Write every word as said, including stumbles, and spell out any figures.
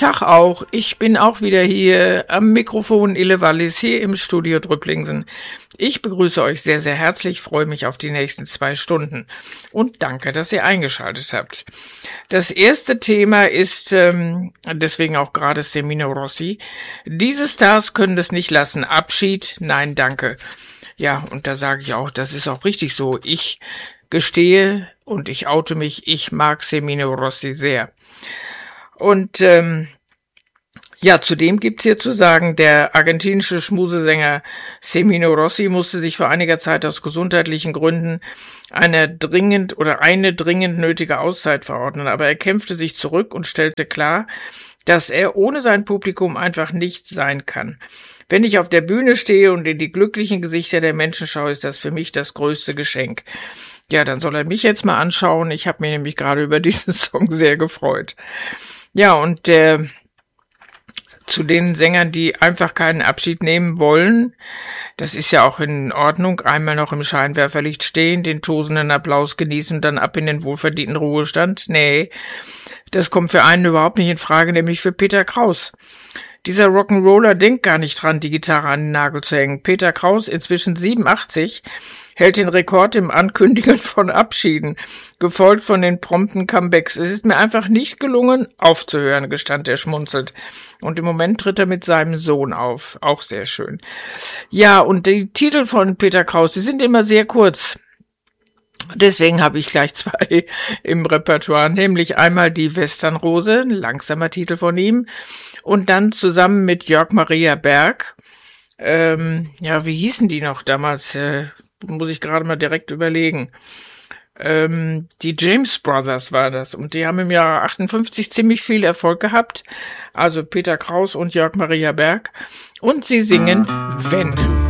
Tag auch. Ich bin auch wieder hier am Mikrofon Ille Wallis hier im Studio Drüpplingsen. Ich begrüße euch sehr, sehr herzlich, freue mich auf die nächsten zwei Stunden und danke, dass ihr eingeschaltet habt. Das erste Thema ist, ähm, deswegen auch gerade Semino Rossi, diese Stars können es nicht lassen. Abschied, nein, danke. Ja, und da sage ich auch, das ist auch richtig so. Ich gestehe und ich oute mich, ich mag Semino Rossi sehr. Und ähm, ja, zudem gibt's hier zu sagen, der argentinische Schmusesänger Semino Rossi musste sich vor einiger Zeit aus gesundheitlichen Gründen eine dringend oder eine dringend nötige Auszeit verordnen, aber er kämpfte sich zurück und stellte klar, dass er ohne sein Publikum einfach nicht sein kann. Wenn ich auf der Bühne stehe und in die glücklichen Gesichter der Menschen schaue, ist das für mich das größte Geschenk. Ja, dann soll er mich jetzt mal anschauen. Ich habe mich nämlich gerade über diesen Song sehr gefreut. Ja, und äh, zu den Sängern, die einfach keinen Abschied nehmen wollen, das ist ja auch in Ordnung, einmal noch im Scheinwerferlicht stehen, den tosenden Applaus genießen und dann ab in den wohlverdienten Ruhestand. Nee, das kommt für einen überhaupt nicht in Frage, nämlich für Peter Kraus. Dieser Rock'n'Roller denkt gar nicht dran, die Gitarre an den Nagel zu hängen. Peter Kraus, inzwischen siebenundachtzig, hält den Rekord im Ankündigen von Abschieden, gefolgt von den prompten Comebacks. Es ist mir einfach nicht gelungen, aufzuhören, gestand er schmunzelt. Und im Moment tritt er mit seinem Sohn auf. Auch sehr schön. Ja, und die Titel von Peter Kraus, die sind immer sehr kurz. Deswegen habe ich gleich zwei im Repertoire, nämlich einmal die Westernrose, ein langsamer Titel von ihm, und dann zusammen mit Jörg Maria Berg, ähm, ja, wie hießen die noch damals, äh, muss ich gerade mal direkt überlegen, ähm, die James Brothers war das, und die haben im Jahr achtundfünfzig ziemlich viel Erfolg gehabt, also Peter Kraus und Jörg Maria Berg, und sie singen Wenn.